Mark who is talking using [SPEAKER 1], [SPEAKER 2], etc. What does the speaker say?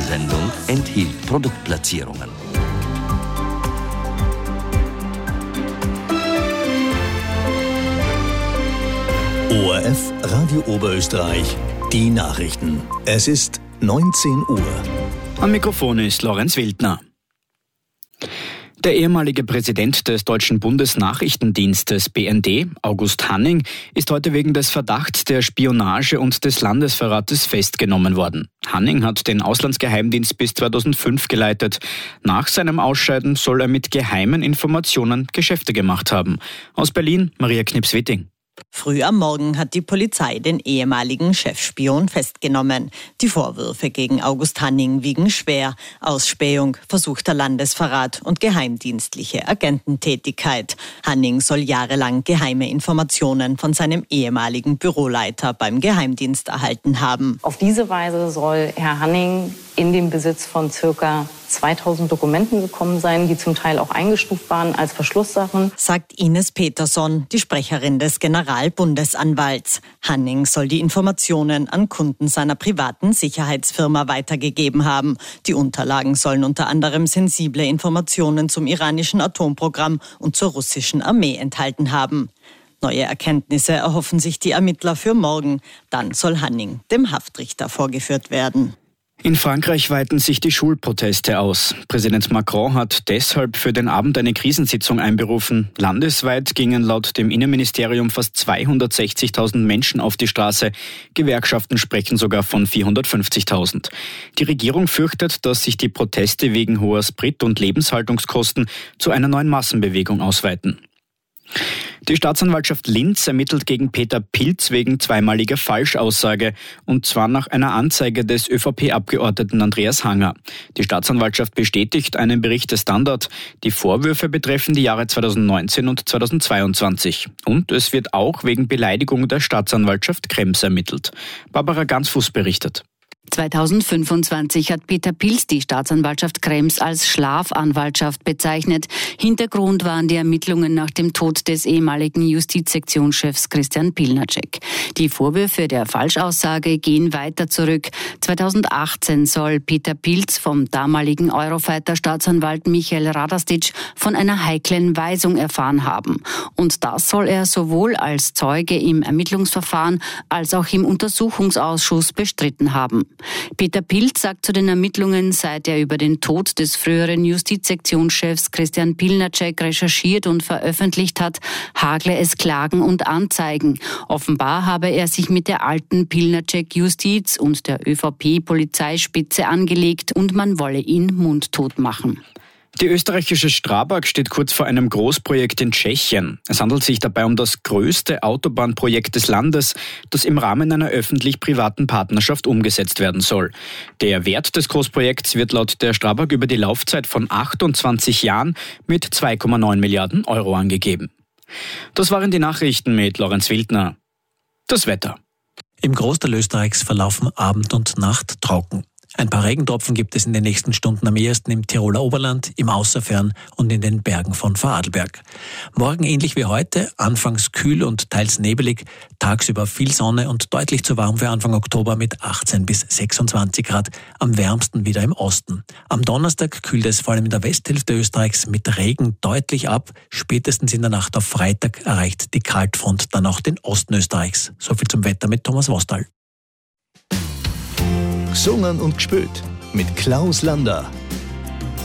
[SPEAKER 1] Sendung enthielt Produktplatzierungen.
[SPEAKER 2] ORF Radio Oberösterreich, die Nachrichten. Es ist 19 Uhr.
[SPEAKER 3] Am Mikrofon ist Lorenz Wildner. Der ehemalige Präsident des deutschen Bundesnachrichtendienstes BND, August Hanning, ist heute wegen des Verdachts der Spionage und des Landesverrates festgenommen worden. Hanning hat den Auslandsgeheimdienst bis 2005 geleitet. Nach seinem Ausscheiden soll er mit geheimen Informationen Geschäfte gemacht haben. Aus Berlin, Maria Knips-Witting.
[SPEAKER 4] Früh am Morgen hat die Polizei den ehemaligen Chefspion festgenommen. Die Vorwürfe gegen August Hanning wiegen schwer. Ausspähung, versuchter Landesverrat und geheimdienstliche Agententätigkeit. Hanning soll jahrelang geheime Informationen von seinem ehemaligen Büroleiter beim Geheimdienst erhalten haben.
[SPEAKER 5] Auf diese Weise soll Herr Hanning in den Besitz von ca. 2000 Dokumenten gekommen sein, die zum Teil auch eingestuft waren als Verschlusssachen,
[SPEAKER 4] sagt Ines Peterson, die Sprecherin des Generalbundesanwalts. Hanning soll die Informationen an Kunden seiner privaten Sicherheitsfirma weitergegeben haben. Die Unterlagen sollen unter anderem sensible Informationen zum iranischen Atomprogramm und zur russischen Armee enthalten haben. Neue Erkenntnisse erhoffen sich die Ermittler für morgen. Dann soll Hanning dem Haftrichter vorgeführt werden.
[SPEAKER 3] In Frankreich weiten sich die Schulproteste aus. Präsident Macron hat deshalb für den Abend eine Krisensitzung einberufen. Landesweit gingen laut dem Innenministerium fast 260.000 Menschen auf die Straße. Gewerkschaften sprechen sogar von 450.000. Die Regierung fürchtet, dass sich die Proteste wegen hoher Sprit- und Lebenshaltungskosten zu einer neuen Massenbewegung ausweiten. Die Staatsanwaltschaft Linz ermittelt gegen Peter Pilz wegen zweimaliger Falschaussage, und zwar nach einer Anzeige des ÖVP-Abgeordneten Andreas Hanger. Die Staatsanwaltschaft bestätigt einen Bericht des Standard. Die Vorwürfe betreffen die Jahre 2019 und 2022. Und es wird auch wegen Beleidigung der Staatsanwaltschaft Krems ermittelt. Barbara Gansfuß berichtet.
[SPEAKER 6] 2025 hat Peter Pilz die Staatsanwaltschaft Krems als Schlafanwaltschaft bezeichnet. Hintergrund waren die Ermittlungen nach dem Tod des ehemaligen Justizsektionschefs Christian Pilnacek. Die Vorwürfe der Falschaussage gehen weiter zurück. 2018 soll Peter Pilz vom damaligen Eurofighter-Staatsanwalt Michael Radastic von einer heiklen Weisung erfahren haben. Und das soll er sowohl als Zeuge im Ermittlungsverfahren als auch im Untersuchungsausschuss bestritten haben. Peter Pilz sagt zu den Ermittlungen, seit er über den Tod des früheren Justizsektionschefs Christian Pilnacek recherchiert und veröffentlicht hat, hagle es Klagen und Anzeigen. Offenbar habe er sich mit der alten Pilnacek-Justiz und der ÖVP-Polizeispitze angelegt und man wolle ihn mundtot machen.
[SPEAKER 3] Die österreichische Strabag steht kurz vor einem Großprojekt in Tschechien. Es handelt sich dabei um das größte Autobahnprojekt des Landes, das im Rahmen einer öffentlich-privaten Partnerschaft umgesetzt werden soll. Der Wert des Großprojekts wird laut der Strabag über die Laufzeit von 28 Jahren mit 2,9 Milliarden Euro angegeben. Das waren die Nachrichten mit Lorenz Wildner. Das Wetter.
[SPEAKER 7] Im Großteil Österreichs verlaufen Abend und Nacht trocken. Ein paar Regentropfen gibt es in den nächsten Stunden am ehesten im Tiroler Oberland, im Außerfern und in den Bergen von Vorarlberg. Morgen ähnlich wie heute, anfangs kühl und teils nebelig, tagsüber viel Sonne und deutlich zu warm für Anfang Oktober mit 18 bis 26 Grad, am wärmsten wieder im Osten. Am Donnerstag kühlt es vor allem in der Westhälfte Österreichs mit Regen deutlich ab. Spätestens in der Nacht auf Freitag erreicht die Kaltfront dann auch den Osten Österreichs. Soviel zum Wetter mit Thomas Wostal.
[SPEAKER 2] Gesungen und gespielt mit Klaus Lander.